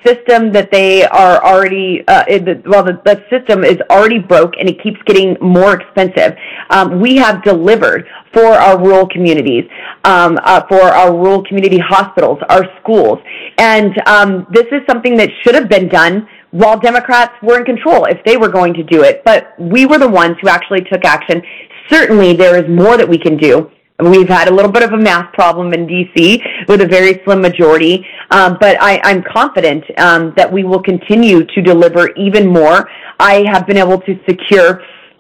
system that they are already, the system is already broke and it keeps getting more expensive. We have delivered for our rural communities, for our rural community hospitals, our schools. And this is something that should have been done while Democrats were in control, if they were going to do it. But we were the ones who actually took action. Certainly there is more that we can do. We've had a little bit of a math problem in D.C. with a very slim majority, but I'm confident that we will continue to deliver even more. I have been able to secure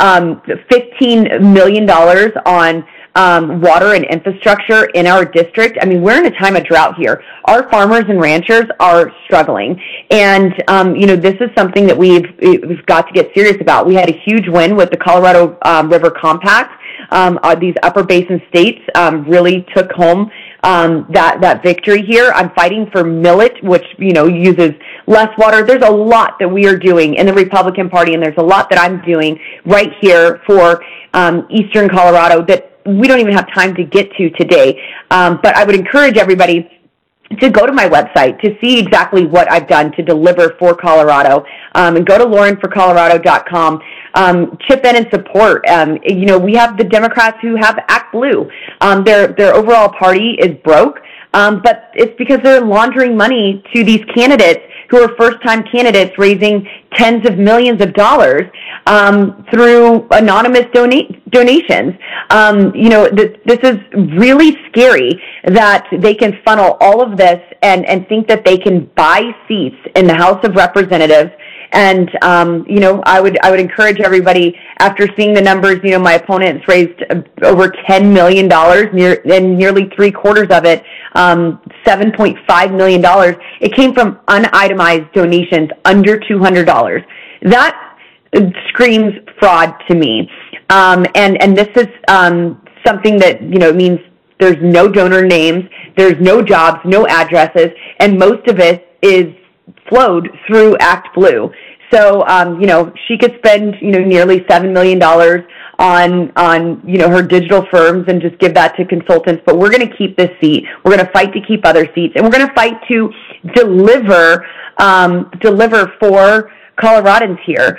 $15 million on water and infrastructure in our district. I mean, we're in a time of drought here. Our farmers and ranchers are struggling. And, this is something that we've got to get serious about. We had a huge win with the Colorado River Compact. These upper basin states really took home that victory here. I'm fighting for millet, which, uses less water. There's a lot that we are doing in the Republican Party, and there's a lot that I'm doing right here for eastern Colorado that we don't even have time to get to today. But I would encourage everybody to go to my website to see exactly what I've done to deliver for Colorado, and go to laurenforcolorado.com. Chip in and support. We have the Democrats who have Act Blue. Their overall party is broke, but it's because they're laundering money to these candidates who are first-time candidates, raising tens of millions of dollars through anonymous donations. This is really scary that they can funnel all of this and think that they can buy seats in the House of Representatives. And, I would encourage everybody, after seeing the numbers, my opponent's raised over $10 million, and nearly three-quarters of it, $7.5 million. It came from unitemized donations under $200. That screams fraud to me. And this is something that, means there's no donor names, there's no jobs, no addresses, and most of it is flowed through Act Blue. So, she could spend, nearly $7 million on her digital firms and just give that to consultants. But we're going to keep this seat. We're going to fight to keep other seats, and we're going to fight to deliver for Coloradans here.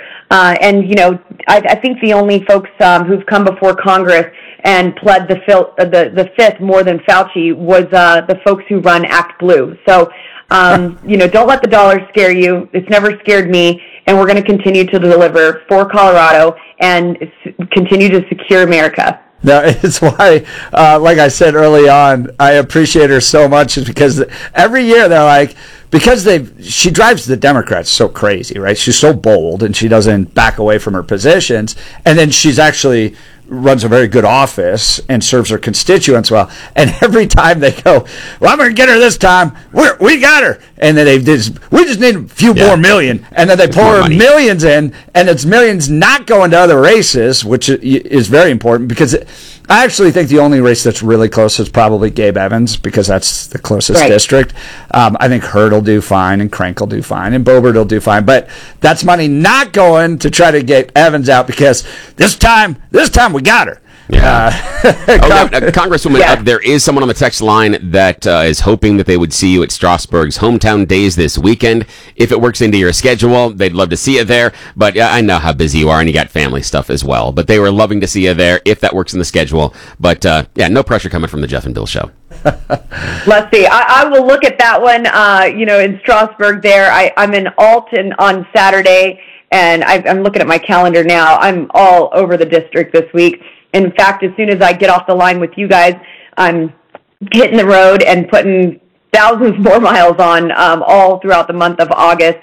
I think the only folks who've come before Congress and pled the fifth more than Fauci was the folks who run Act Blue. So, don't let the dollar scare you. It's never scared me, and we're going to continue to deliver for Colorado and continue to secure America. No, it's why, like I said early on, I appreciate her so much, is because every year they're like, because she drives the Democrats so crazy, right? She's so bold, and she doesn't back away from her positions, and then she's actually runs a very good office and serves her constituents well. And every time they go, well, I'm going to get her this time. We got her. And then we just need a few more million. And then they pour millions in, and it's millions not going to other races, which is very important, because I actually think the only race that's really close is probably Gabe Evans, because that's the closest district. I think Hurd will do fine, and Crank will do fine, and Boebert will do fine. But that's money not going to try to get Evans out, because this time we got her. Yeah. Congresswoman, there is someone on the text line that is hoping that they would see you at Strasburg's Hometown Days this weekend. If it works into your schedule, they'd love to see you there. But I know how busy you are, and you got family stuff as well. But they were loving to see you there if that works in the schedule. But no pressure coming from the Jeff and Bill Show. Let's see. I will look at that one, in Strasburg there. I'm in Alton on Saturday, and I'm looking at my calendar now. I'm all over the district this week. In fact, as soon as I get off the line with you guys, I'm hitting the road and putting thousands more miles on all throughout the month of August.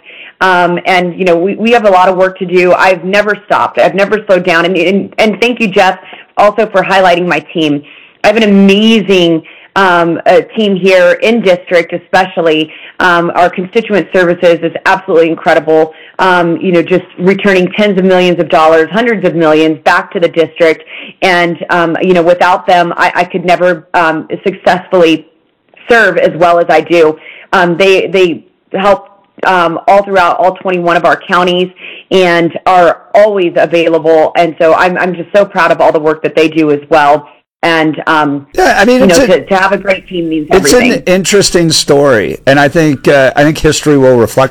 We have a lot of work to do. I've never stopped. I've never slowed down. And thank you, Jeff, also for highlighting my team. I have an amazing team here in district, especially. Our constituent services is absolutely incredible. Just returning tens of millions of dollars, hundreds of millions back to the district. And, without them, I could never successfully serve as well as I do. They help all throughout all 21 of our counties and are always available. And so I'm just so proud of all the work that they do as well. And, to have a great team means everything. It's an interesting story, and I think history will reflect